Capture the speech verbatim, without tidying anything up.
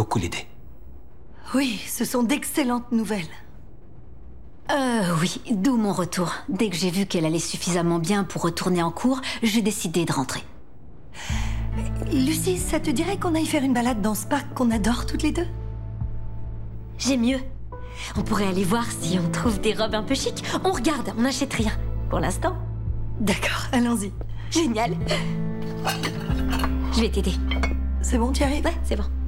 beaucoup l'aider. Oui, ce sont d'excellentes nouvelles. Euh, oui, d'où mon retour. Dès que j'ai vu qu'elle allait suffisamment bien pour retourner en cours, j'ai décidé de rentrer. Lucie, ça te dirait qu'on aille faire une balade dans ce parc qu'on adore toutes les deux? J'ai mieux. On pourrait aller voir si on trouve des robes un peu chic. On regarde, on n'achète rien. Pour l'instant. D'accord, allons-y. Génial. Je vais t'aider. C'est bon, tu y arrives? Ouais, c'est bon.